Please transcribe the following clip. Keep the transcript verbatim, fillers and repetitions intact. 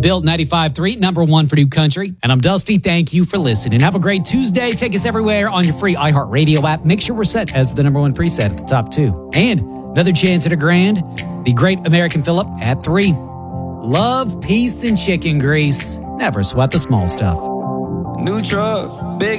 Built ninety-five point three, number one for New Country. And I'm Dusty. Thank you for listening. Have a great Tuesday. Take us everywhere on your free iHeartRadio app. Make sure we're set as the number one preset at the top two. And another chance at a grand, the Great American Phillip at three. Love, peace, and chicken grease. Never sweat the small stuff. New truck.